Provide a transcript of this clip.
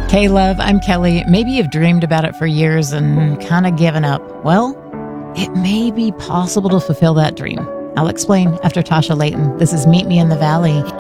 Hey, love, I'm Kelly. Maybe you've dreamed about it for years and kind of given up. Well, it may be possible to fulfill that dream. I'll explain after Tasha Layton. This is Meet Me in the Valley.